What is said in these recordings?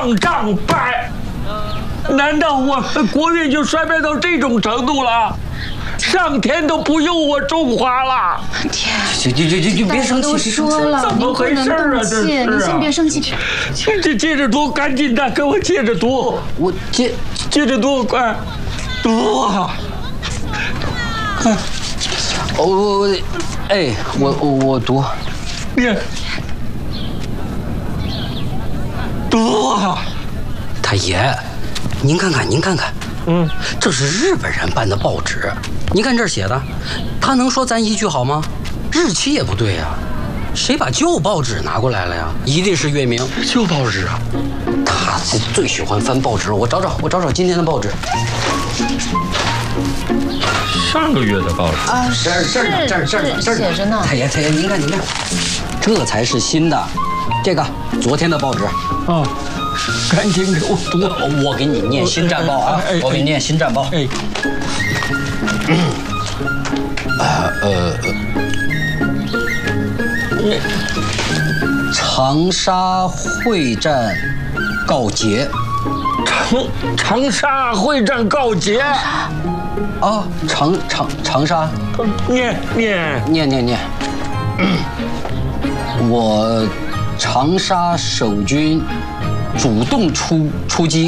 上战败。难道我们国运就衰败到这种程度了？上天都不用我中华了！ 天， 就别生气， 都说了， 怎么回事啊？这是， 你先别生气。 这接着读，赶紧的，给我接着读。 我接着读，快读啊！ 我读。 你读啊！ 太爷，您看看，这是日本人办的报纸，您看这儿写的，他能说咱一句好吗？日期也不对呀，谁把旧报纸拿过来了呀？一定是月明。 旧报纸啊！ 他最喜欢翻报纸了，我找找今天的报纸。 上个月的报纸啊， 这儿写着呢。 太爷，您看，这才是新的，这个昨天的报纸。 啊，赶紧给我读。 我给你念新战报啊！我给你念新战报。长沙会战告捷。 长沙会战告捷。 啊，长沙。 念。 我长沙守军主动出击。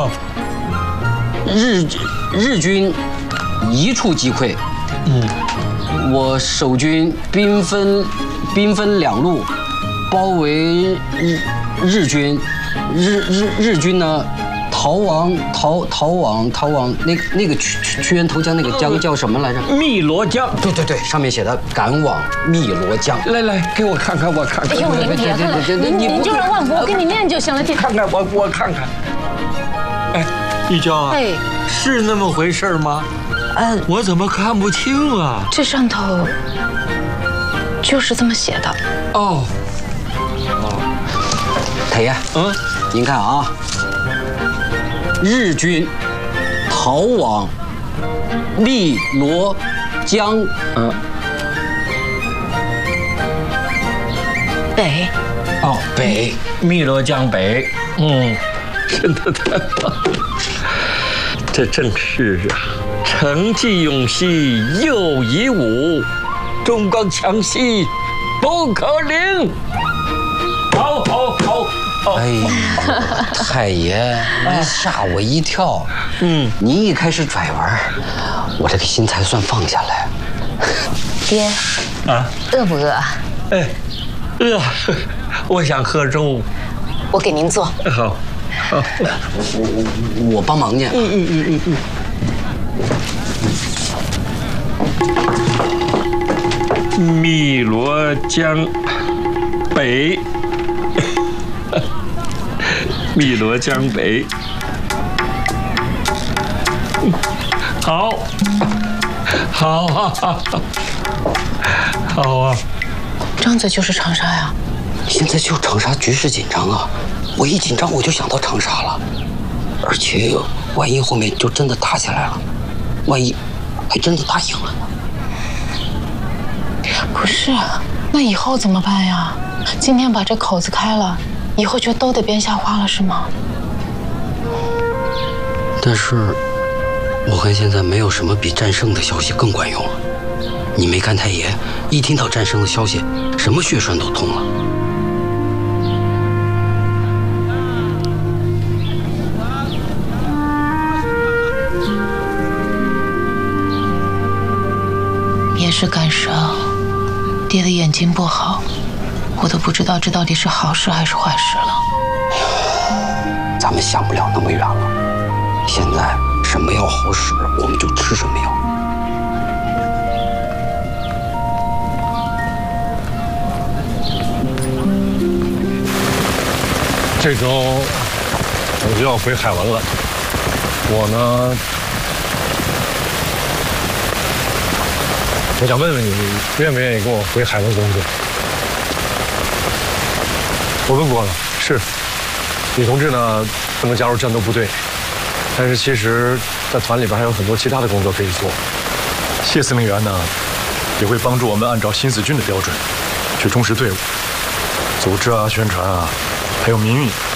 日军一触即溃。我守军兵分两路，包围日军。日军呢逃往那个屈原投江那个江叫什么来着？ 汨罗江。 对，上面写的赶往汨罗江。 来，给我看看，我看看。 哎呦，您就让万博给你念就行了。 看看我看看。哎，玉娇啊，是那么回事吗？我怎么看不清啊？ 这上头就是这么写的。 太爷，您看啊，日军逃往汨罗江。 北。 北， 汨罗江北。真的太棒了，这正是啊。成绩勇兮又以武，中光强兮不可凌。好。 哎呀，太爷，您吓我一跳。您一开始拽玩，我这个心才算放下来。 爹，饿不饿？ 饿，我想喝粥。 我给您做。 好， 我帮忙念。 汨罗江北，汨罗江北。好啊！ 张嘴就是长沙呀。 现在就长沙局势紧张啊，我一紧张我就想到长沙了，而且万一后面就真的打起来了，万一还真的打赢了呢？ 不是，那以后怎么办呀？今天把这口子开了，以后就都得编瞎话了，是吗？ 但是，我看现在没有什么比战胜的消息更管用了。你没看太爷一听到战胜的消息，什么血栓都通了。 也是感伤，爹的眼睛不好，我都不知道这到底是好事还是坏事了。 咱们想不了那么远了，现在什么药好使，我们就吃什么药。 这周我就要回海文了，我呢，我想问问你，愿不愿意跟我回海文工作？我问过了，是，李同志呢不能加入战斗部队，但是其实，在团里边还有很多其他的工作可以做。谢司令员呢，也会帮助我们按照新四军的标准，去充实队伍、组织啊、宣传啊，还有民运